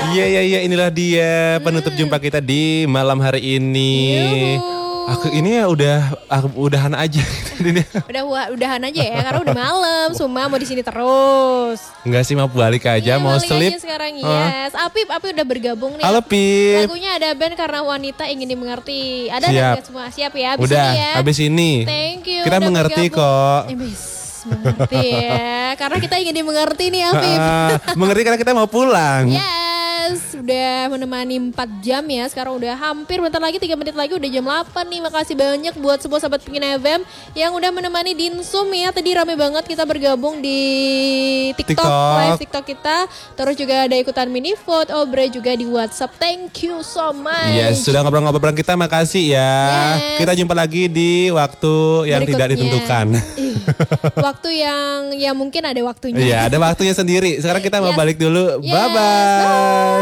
Iya, inilah dia penutup jumpa kita di malam hari ini. Aku ini ya udahan aja. Udahan aja ya, karena udah malam. Suma mau di sini terus. Enggak sih, mau balik aja, mau balik sleep. aja sekarang, yes. Apip udah bergabung nih. Halo Pip. Lagunya ada band karena wanita ingin dimengerti. Ada Siap. dan semua siap ya. Abis Udah, ini ya. habis ini. Thank you. Kita udah mengerti bergabung. kok. Mengerti ya. Karena kita ingin dimengerti nih Apip. Mengerti karena kita mau pulang. Yes, udah menemani 4 jam ya. Sekarang udah hampir bentar lagi 3 menit lagi udah jam 8 nih. Makasih banyak buat semua sahabat Pingin FM yang udah menemani Dinsum ya. Tadi rame banget kita bergabung di TikTok. Live TikTok kita. Terus juga ada ikutan mini vote, Obre juga di WhatsApp. Thank you so much. Yes, sudah ngobrol-ngobrol bareng kita, makasih ya. Yes. Kita jumpa lagi di waktu yang tidak ditentukan. Waktu yang ya mungkin ada waktunya. Iya, ada waktunya sendiri. Sekarang kita mau Yes. balik dulu. Yes, Bye-bye. bye.